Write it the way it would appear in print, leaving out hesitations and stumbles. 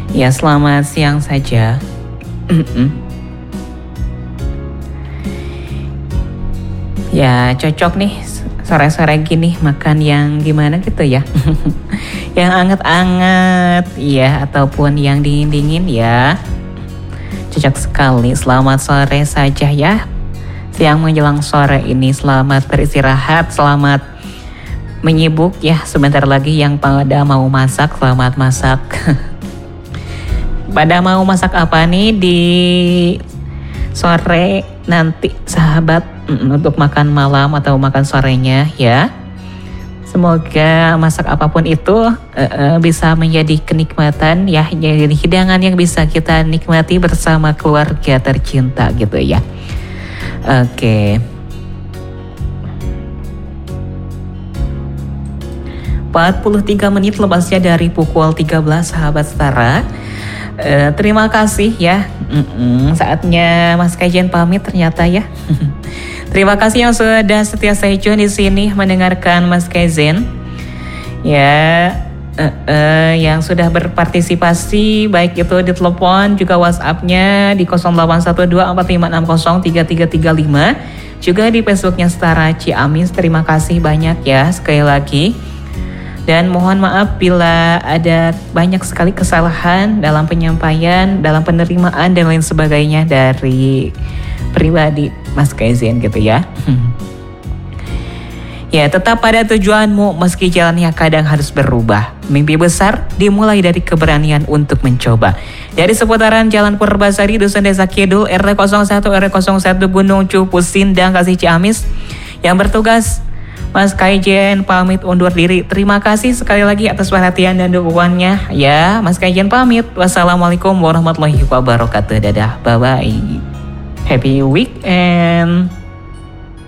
Ya, selamat siang saja. Ya, cocok nih sore-sore gini makan yang gimana gitu ya. Yang anget-anget ya, ataupun yang dingin-dingin ya. Cocok sekali. Selamat sore saja ya. Siang menjelang sore ini selamat beristirahat, selamat menyibuk ya. Sebentar lagi yang pada mau masak, selamat masak. Pada mau masak apa nih di sore nanti sahabat untuk makan malam atau makan sorenya ya. Semoga masak apapun itu bisa menjadi kenikmatan ya, jadi hidangan yang bisa kita nikmati bersama keluarga tercinta gitu ya. Oke. 43 menit lepasnya dari pukul 13 sahabat setara. Terima kasih ya. Saatnya Mas Kajen pamit ternyata ya. Terima kasih yang sudah setia stay tune di sini mendengarkan Mas Kajen. Ya, yang sudah berpartisipasi baik itu di telepon juga WhatsApp-nya di 081245603335, juga di Facebooknya Setara Ciamis. Terima kasih banyak ya sekali lagi. Dan mohon maaf bila ada banyak sekali kesalahan dalam penyampaian, dalam penerimaan dan lain sebagainya dari pribadi Mas Kazen gitu ya. Ya, tetap pada tujuanmu meski jalannya kadang harus berubah. Mimpi besar dimulai dari keberanian untuk mencoba. Dari seputaran Jalan Purbasari, Dusun Desa Kidul, RT01 RW01 Gunung Cupu Sindang, Kasih Ciamis. Yang bertugas Mas Kaijen pamit undur diri. Terima kasih sekali lagi atas perhatian dan dukungannya. Ya, Mas Kaijen pamit. Wassalamualaikum warahmatullahi wabarakatuh. Dadah, bye-bye. Happy weekend.